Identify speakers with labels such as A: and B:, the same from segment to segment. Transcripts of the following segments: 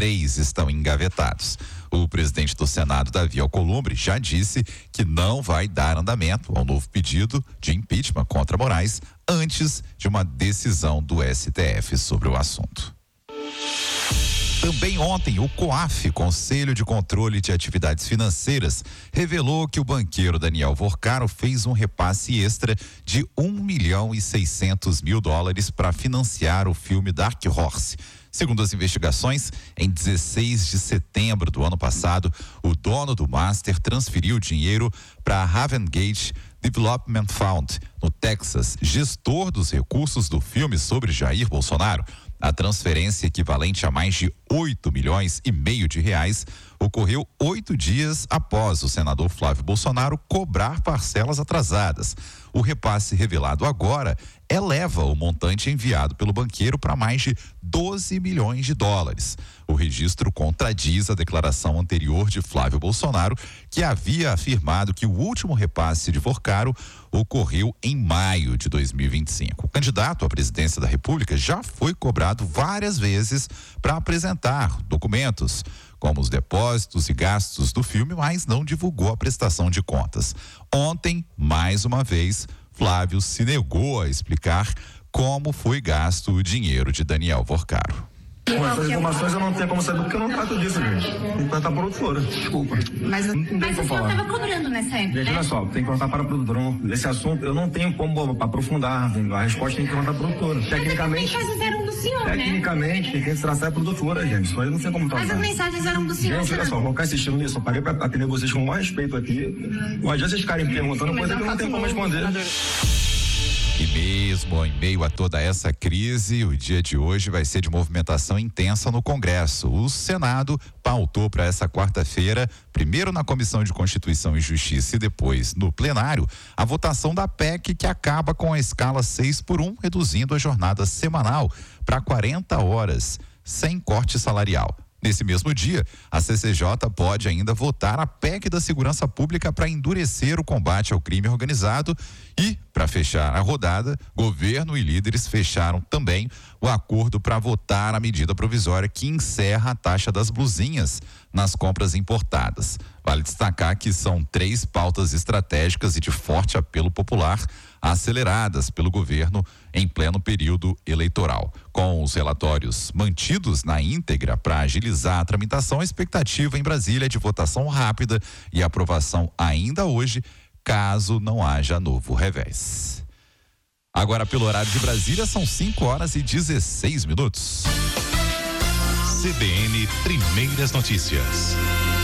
A: 3 estão engavetados. O presidente do Senado, Davi Alcolumbre, já disse que não vai dar andamento ao novo pedido de impeachment contra Moraes antes de uma decisão do STF sobre o assunto. Também ontem, o COAF, Conselho de Controle de Atividades Financeiras, revelou que o banqueiro Daniel Vorcaro fez um repasse extra de $1.600.000 para financiar o filme Dark Horse. Segundo as investigações, em 16 de setembro do ano passado, o dono do Master transferiu dinheiro para a Havengate Development Fund, no Texas, gestor dos recursos do filme sobre Jair Bolsonaro. A transferência, equivalente a mais de R$8,5 milhões de reais, ocorreu 8 dias após o senador Flávio Bolsonaro cobrar parcelas atrasadas. O repasse revelado agora eleva o montante enviado pelo banqueiro para mais de $12 milhões. O registro contradiz a declaração anterior de Flávio Bolsonaro, que havia afirmado que o último repasse de Vorcaro ocorreu em maio de 2025. O candidato à presidência da República já foi cobrado várias vezes para apresentar documentos, como os depósitos e gastos do filme, mas não divulgou a prestação de contas. Ontem, mais uma vez, Flávio se negou a explicar como foi gasto o dinheiro de Daniel Vorcaro.
B: Com essas informações eu não tenho como saber porque eu não trato disso, gente. Tem que cortar para o produtor, desculpa.
C: Mas o senhor estava cobrando nessa época,
B: gente,
C: né?
B: olha só, tem que cortar para o produtor. Esse assunto eu não tenho como aprofundar. A resposta tem que cortar para o produtor. Tecnicamente.
C: Mas as mensagens eram do senhor,
B: tecnicamente, quem tem que traçar é a produtora, gente. Isso aí eu não sei como tratar.
C: Mas as mensagens eram do senhor.
B: Gente, olha só, vou ficar assistindo nisso. Eu parei para atender vocês com o maior respeito aqui. Não adianta vocês ficarem perguntando coisa que eu não tenho como responder.
A: E mesmo em meio a toda essa crise, o dia de hoje vai ser de movimentação intensa no Congresso. O Senado pautou para essa quarta-feira, primeiro na Comissão de Constituição e Justiça e depois no plenário, a votação da PEC que acaba com a escala 6x1, reduzindo a jornada semanal para 40 horas, sem corte salarial. Nesse mesmo dia, a CCJ pode ainda votar a PEC da Segurança Pública para endurecer o combate ao crime organizado e, para fechar a rodada, governo e líderes fecharam também o acordo para votar a medida provisória que encerra a taxa das blusinhas nas compras importadas. Vale destacar que são 3 pautas estratégicas e de forte apelo popular aceleradas pelo governo em pleno período eleitoral. Com os relatórios mantidos na íntegra para agilizar a tramitação, a expectativa em Brasília é de votação rápida e aprovação ainda hoje, caso não haja novo revés. Agora, pelo horário de Brasília, são 5h16.
D: CBN Primeiras Notícias.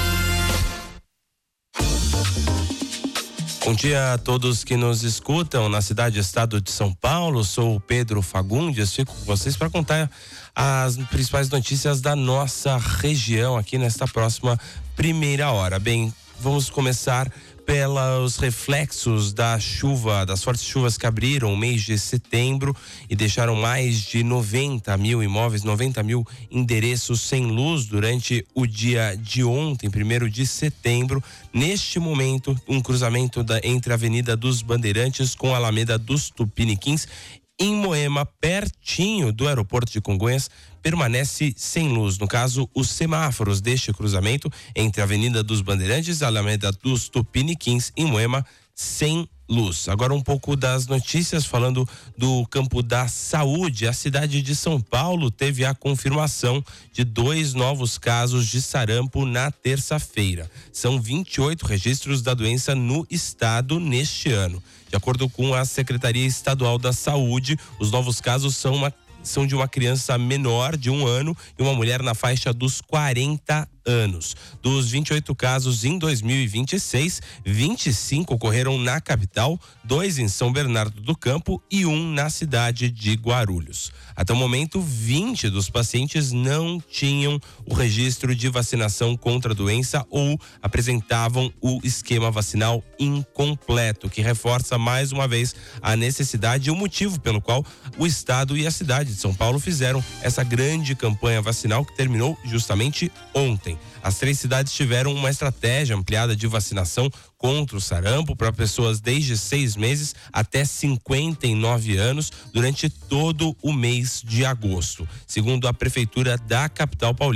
E: Bom dia a todos que nos escutam na cidade e estado de São Paulo. Sou o Pedro Fagundes, fico com vocês para contar as principais notícias da nossa região aqui nesta próxima primeira hora. Bem, vamos começar pelos reflexos da chuva, das fortes chuvas que abriram o mês de setembro e deixaram mais de 90 mil imóveis, 90 mil endereços sem luz durante o dia de ontem, 1º de setembro. Neste momento, um cruzamento entre a Avenida dos Bandeirantes com a Alameda dos Tupiniquins, em Moema, pertinho do aeroporto de Congonhas, permanece sem luz. No caso, os semáforos deste cruzamento entre a Avenida dos Bandeirantes e a Alameda dos Tupiniquins, em Moema, sem luz. Agora um pouco das notícias, falando do campo da saúde. A cidade de São Paulo teve a confirmação de 2 novos casos de sarampo na terça-feira. São 28 registros da doença no estado neste ano. De acordo com a Secretaria Estadual da Saúde, os novos casos são de uma criança menor de 1 ano e uma mulher na faixa dos 40 anos. Dos 28 casos em 2026, 25 ocorreram na capital, 2 em São Bernardo do Campo e 1 na cidade de Guarulhos. Até o momento, 20 dos pacientes não tinham o registro de vacinação contra a doença ou apresentavam o esquema vacinal incompleto, que reforça mais uma vez a necessidade e o motivo pelo qual o estado e a cidade de São Paulo fizeram essa grande campanha vacinal que terminou justamente ontem. As 3 cidades tiveram uma estratégia ampliada de vacinação contra o sarampo para pessoas desde 6 meses até 59 anos durante todo o mês de agosto. Segundo a Prefeitura da capital paulista,